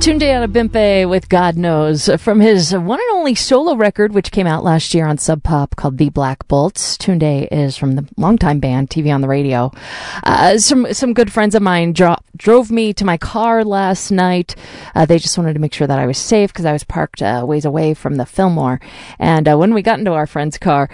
Tunde Adebimpe with God Knows from his one and only solo record, which came out last year on Sub Pop, called The Black Bolts. Tunde is from the longtime band TV on the Radio. Some good friends of mine drove me to my car last night. They just wanted to make sure that I was safe because I was parked ways away from the Fillmore. And when we got into our friend's car,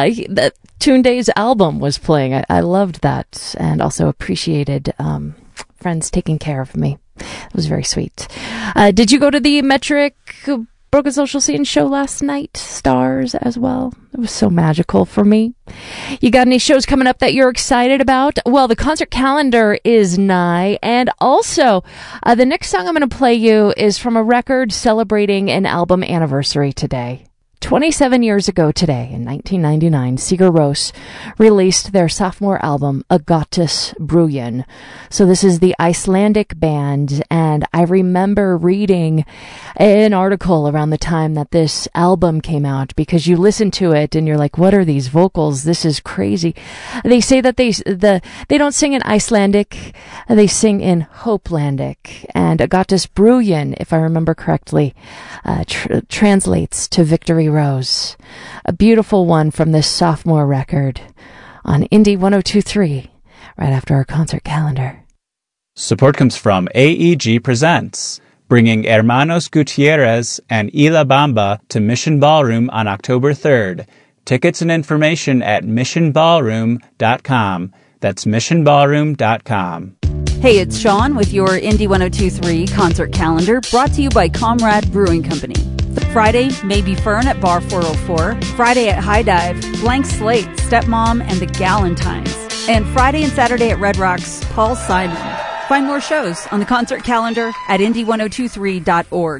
Tunde's album was playing. I loved that and also appreciated friends taking care of me. It was very sweet. Did you go to the Metric Broken Social Scene show last night? Stars as well. It was so magical for me. You got any shows coming up that you're excited about? Well, the concert calendar is nigh. And also, the next song I'm going to play you is from a record celebrating an album anniversary today. 27 years ago today, in 1999, Sigur Rós released their sophomore album, Agatus Brúin. So this is the Icelandic band, and I remember reading an article around the time that this album came out, because you listen to it and you're like, what are these vocals? This is crazy. They say that they don't sing in Icelandic, they sing in Hopelandic, and Agatus Brúin, if I remember correctly, translates to Victory Rose. A beautiful one from this sophomore record on Indie 102.3 right after our concert calendar. Support comes from AEG Presents, bringing Hermanos Gutierrez and Ila Bamba to Mission Ballroom on October 3rd. Tickets and information at missionballroom.com. That's missionballroom.com. Hey, it's Sean with your Indie 102.3 concert calendar, brought to you by Comrade Brewing Company. Friday, Maybe Fern at Bar 404. Friday at High Dive, Blank Slate, Stepmom, and the Galentines. And Friday and Saturday at Red Rocks, Paul Simon. Find more shows on the concert calendar at indie1023.org.